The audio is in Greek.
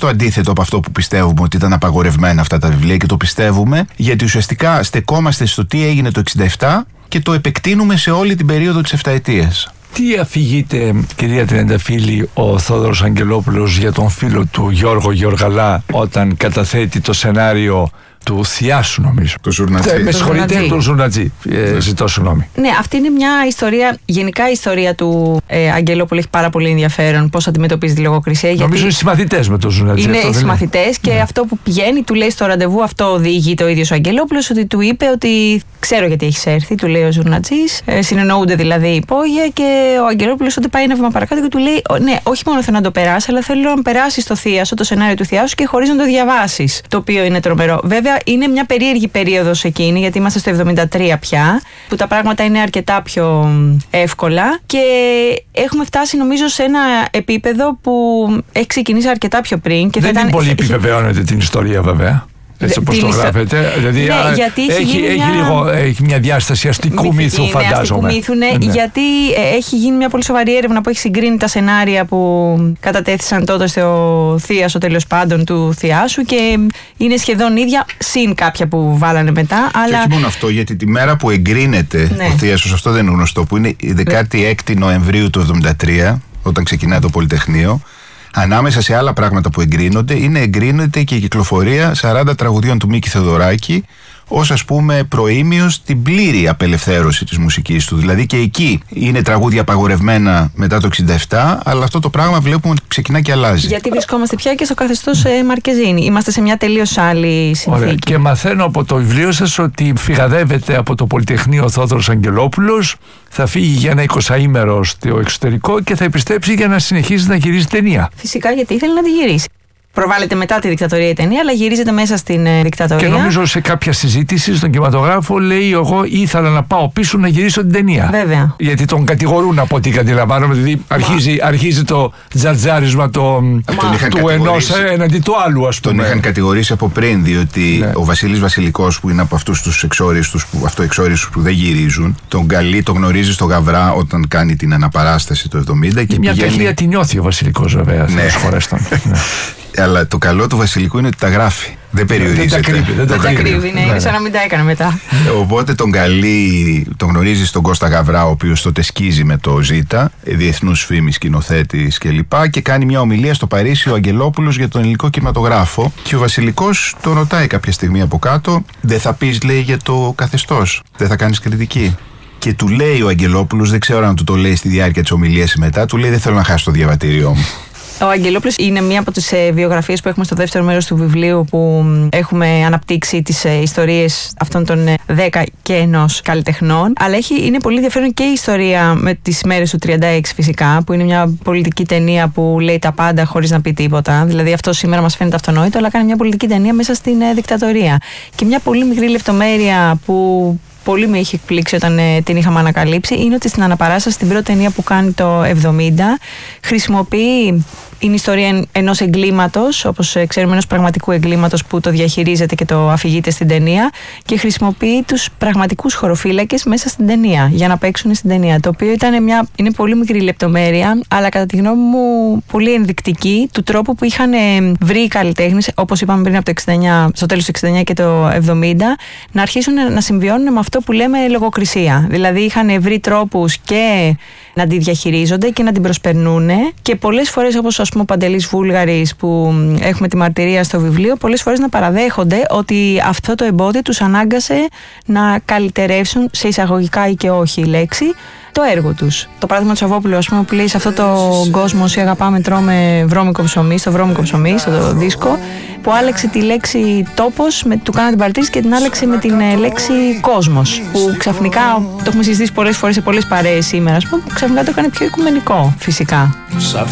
το αντίθετο από αυτό που πιστεύουμε, ότι ήταν απαγορευμένα αυτά τα βιβλία, και το πιστεύουμε γιατί ουσιαστικά στεκόμαστε στο τι έγινε το 1967 και το επεκτείνουμε σε όλη την περίοδο της 7ετίας. Τι αφηγείται, κυρία Τριανταφύλλη, ο Θόδωρος Αγγελόπουλος για τον φίλο του Γιώργο Γεωργαλά όταν καταθέτει το σενάριο του Θιάσου, νομίζω. Το Ζουρνατζή. Με συγχωρείτε, του Ζουρνατζή. Ζητώ συγγνώμη. Ναι, αυτή είναι μια ιστορία. Γενικά η ιστορία του Αγγελόπουλου έχει πάρα πολύ ενδιαφέρον. Πώς αντιμετωπίζει τη λογοκρισία. Νομίζω είναι συμμαθητές με τον Ζουρνατζή. Είναι συμμαθητές και αυτό που πηγαίνει, του λέει στο ραντεβού, αυτό οδηγεί το ίδιο ο Αγγελόπουλος, ότι του είπε ότι ξέρω γιατί έχεις έρθει, του λέει ο Ζουρνατζής. Συνεννοούνται δηλαδή υπόγεια και ο Αγγελόπουλος ότι πάει ένα βήμα παρακάτω και του λέει: ναι, όχι μόνο θέλω να το περάσει, αλλά θέλω να περάσει το Θίασο, το σενάριο του Θιάσου και χωρίς να το διαβάσεις. Το οποίο είναι τρομερό. Βέβαια, είναι μια περίεργη περίοδος εκείνη, γιατί είμαστε στο 73 πια, που τα πράγματα είναι αρκετά πιο εύκολα και έχουμε φτάσει νομίζω σε ένα επίπεδο που έχει ξεκινήσει αρκετά πιο πριν. Και δεν είναι πολύ επιβεβαιώνεται την ιστορία, βέβαια. Έτσι όπως το γράφετε. Δηλαδή έχει μια διάσταση αστικού μύθου, φαντάζομαι. Γιατί έχει γίνει μια πολύ σοβαρή έρευνα που έχει συγκρίνει τα σενάρια που κατατέθησαν τότε στο Θίασο, τέλος πάντων, του Θιάσου, και είναι σχεδόν ίδια, συν κάποια που βάλανε μετά. Και όχι μόνο αυτό, γιατί τη μέρα που εγκρίνεται ο Θίασος, αυτό δεν είναι γνωστό, που είναι η 16η Νοεμβρίου του 1973, όταν ξεκινάει το Πολυτεχνείο. Ανάμεσα σε άλλα πράγματα που εγκρίνεται και η κυκλοφορία 40 τραγουδιών του Μίκη Θεοδωράκη ως, ας πούμε, προήμιος την πλήρη απελευθέρωση της μουσικής του. Δηλαδή και εκεί είναι τραγούδια απαγορευμένα μετά το 1967, αλλά αυτό το πράγμα βλέπουμε ότι ξεκινά και αλλάζει. Γιατί βρισκόμαστε πια και στο καθεστώς Μαρκεζίνη. Είμαστε σε μια τελείως άλλη συνθήκη. Ωραία. Και μαθαίνω από το βιβλίο σας ότι φυγαδεύεται από το Πολυτεχνείο ο Θόδωρος Αγγελόπουλος, θα φύγει για ένα 20ήμερο στο εξωτερικό και θα επιστρέψει για να συνεχίσει να γυρίζει ταινία. Φυσικά, γιατί ήθελε να τη γυρίσει. Προβάλλεται μετά τη δικτατορία η ταινία, αλλά γυρίζεται μέσα στην δικτατορία. Και νομίζω σε κάποια συζήτηση στον κινηματογράφο λέει: εγώ ήθελα να πάω πίσω να γυρίσω την ταινία. Βέβαια. Γιατί τον κατηγορούν, από ό,τι αντιλαμβάνομαι. Δηλαδή αρχίζει το τζατζάρισμα του ενός εναντί του άλλου, ας πούμε. Τον είχαν κατηγορήσει από πριν, διότι ο Βασίλης Βασιλικός, που είναι από αυτούς τους εξόριστους, αυτοεξόριστους που δεν γυρίζουν, τον καλεί, τον γνωρίζει στο Γαβρά όταν κάνει την αναπαράσταση το 70. Και μια κακία τη νιώθει ο Βασιλικός, βέβαια. Ναι. Αλλά το καλό του Βασιλικού είναι ότι τα γράφει. Δεν περιορίζεται. Δεν τα κρύβει, είναι σαν να μην τα έκανε μετά. Οπότε τον γνωρίζει στον Κώστα Γαβρά, ο οποίος τότε σκίζει με το Ζήτα, διεθνούς φήμης σκηνοθέτης κλπ. Και κάνει μια ομιλία στο Παρίσι ο Αγγελόπουλος για τον ελληνικό κινηματογράφο. Και ο Βασιλικός τον ρωτάει κάποια στιγμή από κάτω: δεν θα πεις, λέει, για το καθεστώς, δεν θα κάνεις κριτική? Και του λέει ο Αγγελόπουλος, δεν ξέρω αν του το λέει στη διάρκεια της ομιλίας ή μετά, του λέει: δεν θέλω να χάσω το διαβατήριό μου. Ο Αγγελόπουλος είναι μία από τις βιογραφίες που έχουμε στο δεύτερο μέρος του βιβλίου, που έχουμε αναπτύξει τις ιστορίες αυτών των 10 και ενός καλλιτεχνών. Αλλά είναι πολύ ενδιαφέρον και η ιστορία με τις μέρες του 36, φυσικά, που είναι μια πολιτική ταινία που λέει τα πάντα χωρίς να πει τίποτα. Δηλαδή αυτό σήμερα μας φαίνεται αυτονόητο, αλλά κάνει μια πολιτική ταινία μέσα στην δικτατορία. Και μια πολύ μικρή λεπτομέρεια που πολύ με είχε εκπλήξει όταν την είχαμε ανακαλύψει είναι ότι στην αναπαράσταση, στην πρώτη ταινία που κάνει το 70, χρησιμοποιεί, είναι ιστορία ενός εγκλήματος, όπως ξέρουμε, ενός πραγματικού εγκλήματος που το διαχειρίζεται και το αφηγείται στην ταινία, και χρησιμοποιεί τους πραγματικούς χωροφύλακες μέσα στην ταινία για να παίξουν στην ταινία. Το οποίο είναι πολύ μικρή λεπτομέρεια, αλλά κατά τη γνώμη μου πολύ ενδεικτική του τρόπου που είχαν βρει οι καλλιτέχνες, όπως είπαμε πριν, από το 69, στο τέλος του 69 και το 70, να αρχίσουν να συμβιώνουν με αυτό που λέμε λογοκρισία. Δηλαδή είχαν βρει τρόπους και να τη διαχειρίζονται και να την προσπερνούν, και πολλές φορές, όπως ας πούμε ο Παντελής Βούλγαρης που έχουμε τη μαρτυρία στο βιβλίο, πολλές φορές να παραδέχονται ότι αυτό το εμπόδιο τους ανάγκασε να καλυτερεύσουν, σε εισαγωγικά ή και όχι η λέξη, το έργο τους. Το παράδειγμα του Σαββόπουλου, ας πούμε, που λέει: σε αυτό το κόσμο όσοι αγαπάμε τρώμε βρώμικο ψωμί, στο βρώμικο ψωμί, στο δίσκο, που άλλαξε τη λέξη τόπος, του κάνανε την παρατήρηση και την άλλαξε με την λέξη κόσμος. Που ξαφνικά, το έχουμε συζητήσει πολλές φορές σε πολλές παρέες σήμερα, ας πούμε, που ξαφνικά το έκανε πιο οικουμενικό, φυσικά.